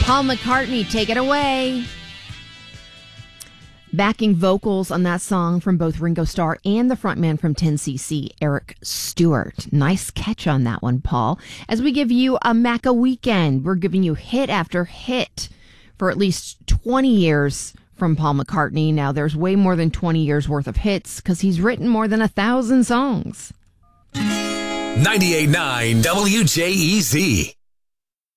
Paul McCartney, take it away. Backing vocals on that song from both Ringo Starr and the frontman from 10cc, Eric Stewart. Nice catch on that one, Paul. As we give you a Macca weekend, we're giving you hit after hit for at least 20 years from Paul McCartney. Now, there's way more than 20 years worth of hits because he's written more than 1,000 songs. 98.9 WJEZ.